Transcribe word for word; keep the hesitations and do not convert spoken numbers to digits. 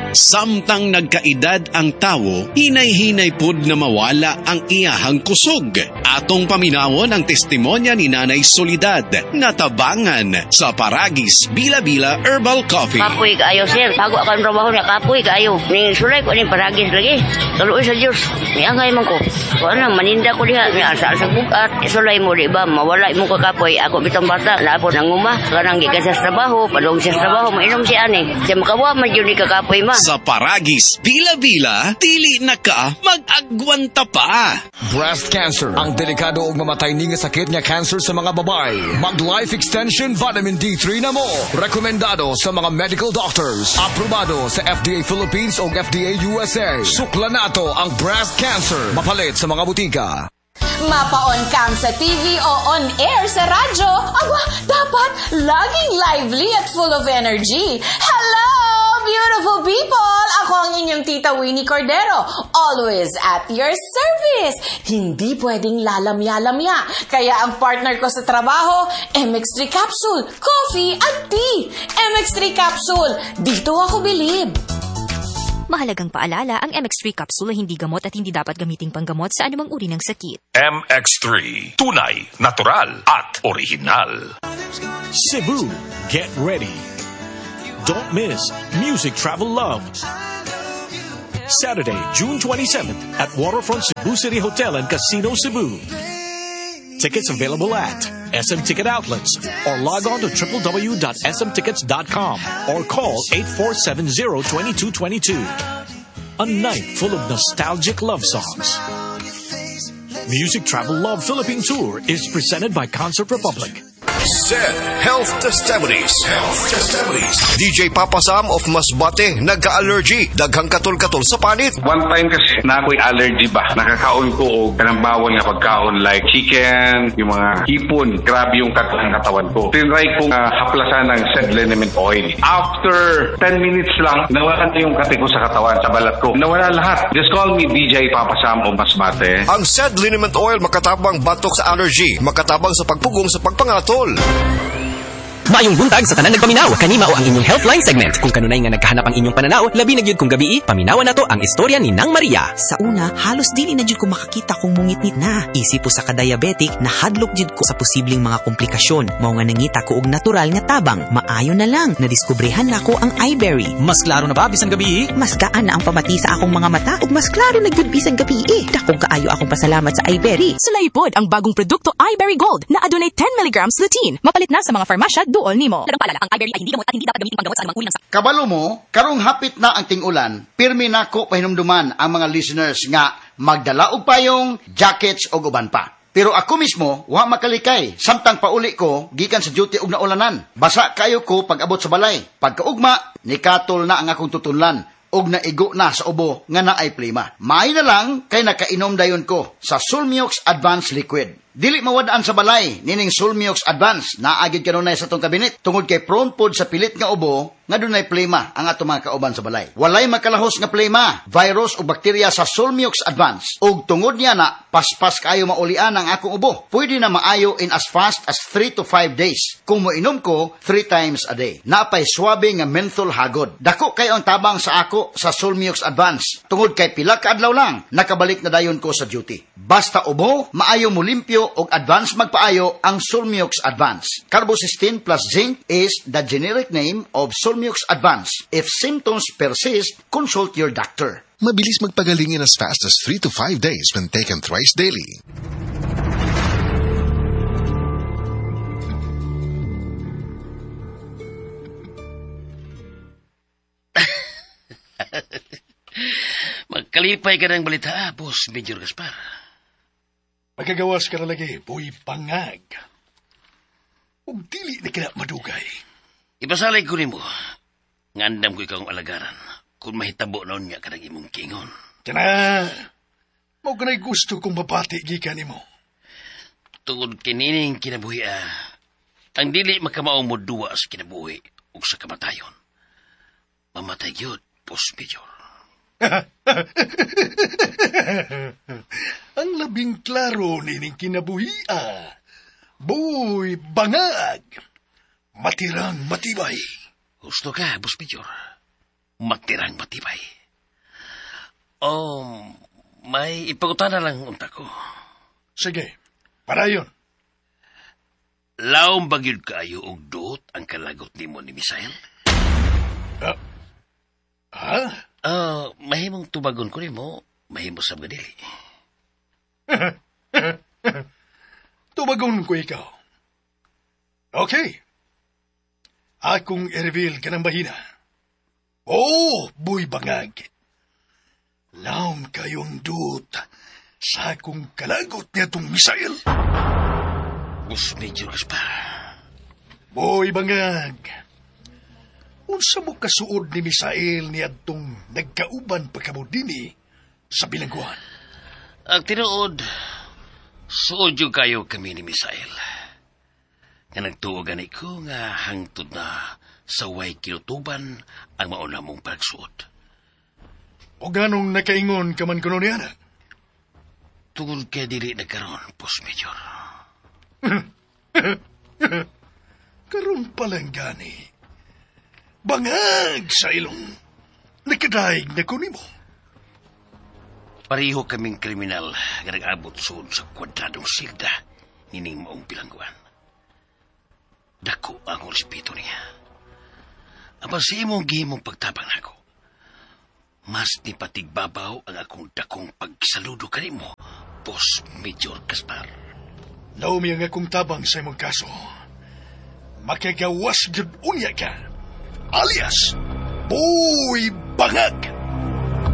Samtang nagkaedad ang tawo, hinay-hinay pud na mawala ang iyahang kusog. Atong paminawon ang testimonya ni Nanay Soledad na tabangan sa Paragis Bila-Bila Herbal Coffee. Kapoy kaayo, sir. Bago ako ang trabaho niya, kapoy kaayo. Ning sulay ko ning Paragis lagi. Tuloy sa Diyos. May angay man ko. Kung ano, maninda ko diha. May asa sa bukat. Sulay mo, di ba? Mawala mo ka kapoy. Ako bitang bata. Lapo ng uma. Kanang gikan sa trabaho. Padong sa trabaho. Mainom si ani. Siya makawa man yun ni kakapoy ma. Sa Paragis Bila-Bila, dili na ka mag-agwanta pa. Breast cancer, ang delikado ug mamatay ni nga sakit nga cancer sa mga babae. Mag-Life Extension Vitamin D three na mo. Rekomendado sa mga medical doctors. Aprobado sa F D A Philippines o F D A U S A. Sukla nato ang breast cancer. Mapalit sa mga butika. Mapa-on cam sa T V o on-air sa radyo, aba, dapat laging lively at full of energy. Hello, beautiful people! Ako ang inyong tita Winnie Cordero, always at your service. Hindi pwedeng lalamya-lamya. Kaya ang partner ko sa trabaho, M X three Capsule, coffee at tea. M X three Capsule, dito ako bilib. Mahalagang paalala, ang M X three capsule ay hindi gamot at hindi dapat gamiting panggamot sa anumang uri ng sakit. M X three, tunay, natural at original. Cebu, get ready. Don't miss Music Travel Love. Saturday, June twenty-seventh at Waterfront Cebu City Hotel and Casino Cebu. Tickets available at S M Ticket Outlets or log on to w w w dot s m tickets dot com or call eight four seven zero, two two two two. A night full of nostalgic love songs. Music Travel Love Philippine Tour is presented by Concert Republic. Z Health Testimonies. Health Testimonies. D J Papa Sam of Masbate, nagka-allergy. Daghang katol-katol sa panit. One time kasi na ako'y allergy ba? Nakakaon ko o kanang bawal nga pagkaon like chicken, yung mga hipon. Grabe yung kat ng katawan ko. Tinry kong uh, haplasan ng Z liniment oil. After ten minutes lang, nawala na yung kati ko sa katawan, sa balat ko. Nawala lahat. Just call me D J Papa Sam of Masbate. Ang Z liniment oil makatabang batok sa allergy, makatabang sa pagpugong sa pagpangatol. Maayong buntag sa tanan nagpaminaw. Kanima o ang inyong Healthline segment. Kung kanunay nga nagkahanap ang inyong pananaw, labi na gyud kung gabi, paminawan nato ang istorya ni Nang Maria. Sa una, halos dili na gyud ko makakita kung mungitnit na. Isip po sa ka-diabetic, nahadlok gyud ko sa posibleng mga komplikasyon. Mao nga nangita ko og natural nga tabang. Maayo na lang, nadiskubrehan nako ang iBerry. Mas klaro na ba bisan gabi? Mas gaan na ang pamati sa akong mga mata ug mas klaro na gyud bisan gabi. Dakong kaayo akong pasalamat sa iBerry. Sulaipod ang bagong produkto iBerry Gold na adunay ten milligrams lutein. Mapalit na sa mga farmasya duol nimo. Dagang paalala, ang iBerry ay hindi gamot at hindi dapat gamitin panggamot sa anumang uri ng sakit. Kabalo mo, karong hapit na ang ting-ulan, pirmi nako pahinumduman ang mga listeners nga magdala og payong, jackets o uban pa. Pero ako mismo, wa makalikay. Samtang pauli ko, gikan sa duty og naulanan. Basa kayo ko pag-abot sa balay. Pagkaugma, nikatol na ang akong tutunlan. Og naigo na sa ubo nga naay plima. May na lang kay nakainom dayon ko sa Sulmiox Advanced Liquid. Dili mawadaan sa balay, nining Sulmiox Advance, naagid kanunay sa tong kabinet, tungod kay prone pod sa pilit nga ubo, nga dunay plema ang ato mga kauban sa balay. Walay makalahos nga plema, virus o bakterya sa Sulmiox Advance. Ug tungod niya na, paspas kaayo maulian ang akong ubo. Pwede na maayo in as fast as three to five days. Kung moinom ko, three times a day. Napay swabe nga menthol hagod. Dako kayo ang tabang sa ako sa Sulmiox Advance. Tungod kay pila ka adlaw lang, nakabalik na dayon ko sa duty. Basta ubo, maayo mo limpyo og advance magpaayo ang Sulmiox Advance. Carbocysteine plus zinc is the generic name of Sulmiox Advance. If symptoms persist, consult your doctor. Mabilis magpagaling in as fast as three to five days when taken thrice daily. Magkalipay ka ng balita, Boss Major Gaspar. Magagawas ka na lagi, boy pangag. Huwag dili na kina madugay. Ipasalay ko ni mo. Ngandam ko ikaw ang alagaran. Kung mahitabo noon nga ka nang imong kingon. Kana, mo ka na'y gusto kong mapati gikan ni mo. Tungod kinining kinabuhi ah. Ang dili makamaong mo duwa sa kinabuhi o sa kamatayon. Mamatay yun, Boss Major. Ang labing klaro nining kinabuhia. Boy, bangag. Matirang matibay. Gusto ka, Boss Major. matirang matibay. Oh, may ipagutana lang unta ko. Sige, para yun. Laom bagyod kaayo og duot ang kalagot nimo ni Misael? Uh, ha? Uh, mahimong tubagon ko nimo, mahimo sa mga dili. Tubagon ko ikaw. Okay. Akong i-reveal ka ng bahina. Oh, buy bangag. Laom kayong duot sa akong kalagot niya itong Misael. Bus Major Gaspar. Boy bangag. Unsa mo kasuod ni Misael niya itong nagkauban pagkamudini sa bilangguan? Ang tinuod, suod yung kayo kami ni Misael. Nga nagtuogan ko nga hangtod na sa way kinutuban ang mauna mong pagsuod. O ganong nakaingon ka man kuno niya na? Tungod kaya dili nagkaroon, Boss Major. Karoon palang gani. Bangag sa ilong. Nakadaig na kunin mo. Pareho kaming kriminal nga nag-abot soon sa kwadradong silda nining maong bilangguan. Dako ang respeto niya. Apang sa imong gihimong pagtabang nako, mas ni patigbabaw ang akong dakong pagsaludo kanimo, Boss Major Gaspar. Naumi ang akong tabang sa imong kaso. Makagawas gyud unya ka, alias Boy Bangag.